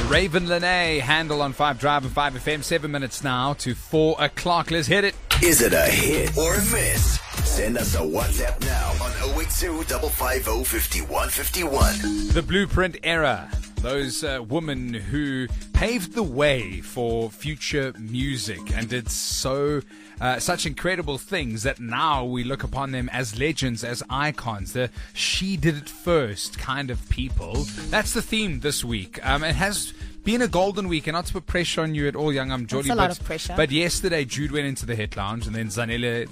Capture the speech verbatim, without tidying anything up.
Raven Lene, Handle on five Drive and five F M. Seven minutes now to four o'clock. Let's hit it. Is it a hit or a miss? Send us a WhatsApp now on oh eight two, five five oh, five one five one. The Blueprint Era. Those uh, women who paved the way for future music and did so uh, such incredible things that now we look upon them as legends, as icons. The she did it first kind of people. That's the theme this week. Um, it has been a golden week, and not to put pressure on you at all, young. I'm Jolly. That's a lot but, of pressure. But yesterday, Jude went into the Hit Lounge, and then Zanele